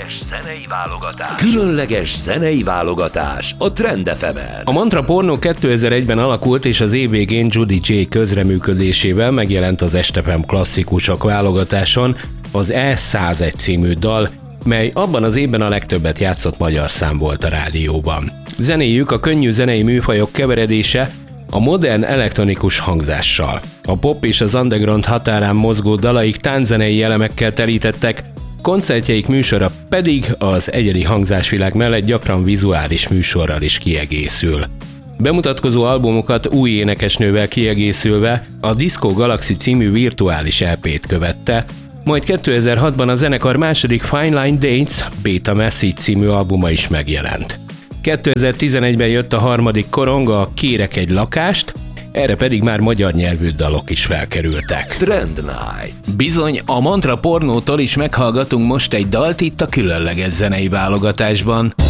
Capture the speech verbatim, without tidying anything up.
Különleges zenei válogatás. Különleges zenei válogatás a Trend ef emen. A Mantra Pornó kétezer-egyben alakult, és az év végén Judy J közreműködésével megjelent az Estepem klasszikusok válogatáson az E száz egy című dal, mely abban az évben a legtöbbet játszott magyar szám volt a rádióban. Zenéjük a könnyű zenei műfajok keveredése a modern elektronikus hangzással. A pop és az underground határán mozgó dalaik tánczenei elemekkel telítettek, koncertjeik műsora pedig az egyedi hangzásvilág mellett gyakran vizuális műsorral is kiegészül. Bemutatkozó albumokat új énekesnővel kiegészülve a Disco Galaxy című virtuális é pét követte, majd kétezer-hatban a zenekar második Fine Line Dates Beta Message című albuma is megjelent. kétezer-tizenegyben jött a harmadik korong, a Kérek egy lakást, erre pedig már magyar nyelvű dalok is felkerültek. Trend Night. Bizony, a Mantra Pornótól is meghallgatunk most egy dalt itt a különleges zenei válogatásban.